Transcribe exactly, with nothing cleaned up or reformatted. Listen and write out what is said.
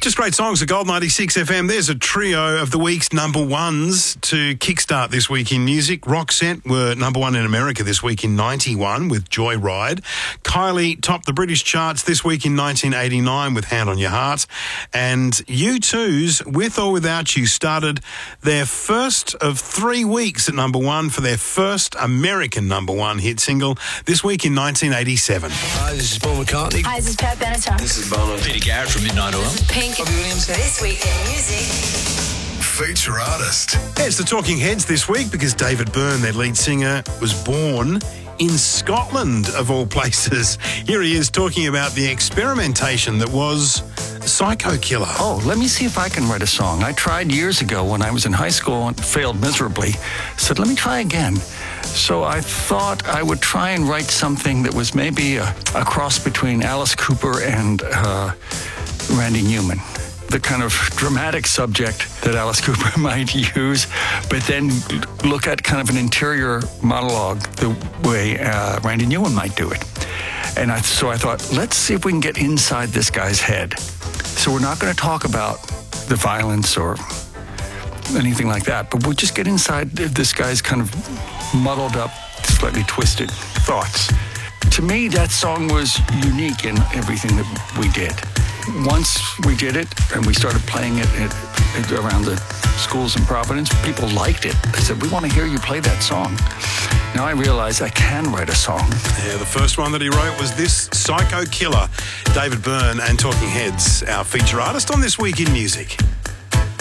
Just great songs at Gold ninety-six F M. There's a trio of the week's number ones to kickstart this week in music. Roxette were number one in America this week in ninety-one with Joyride. Kylie topped the British charts this week in nineteen eighty-nine with Hand on Your Heart. And U two's With or Without You started their first of three weeks at number one for their first American number one hit single this week in nineteen eighty-seven. Hi, this is Paul McCartney. Hi, this is Pat Benatar. This is Bono. Peter Garrett from Midnight Oil. Pink. Robbie Williams. This week in music. Feature artist. Yeah, it's the Talking Heads this week because David Byrne, their lead singer, was born in Scotland, of all places. Here he is talking about the experimentation that was Psycho Killer. Oh, let me see if I can write a song. I tried years ago when I was in high school and failed miserably. Said, let me try again. So I thought I would try and write something that was maybe a, a cross between Alice Cooper and uh, Randy Newman. The kind of dramatic subject that Alice Cooper might use, but then look at kind of an interior monologue the way uh, Randy Newman might do it. And I, so I thought, let's see if we can get inside this guy's head. So we're not going to talk about the violence or anything like that, but we'll just get inside this guy's kind of muddled up, slightly twisted thoughts. To me, that song was unique in everything that we did. Once we did it and we started playing it at, at, around the schools in Providence, people liked it. They said, we want to hear you play that song. Now I realize I can write a song. Yeah, the first one that he wrote was this, Psycho Killer. David Byrne and Talking Heads, our feature artist on This Week in Music.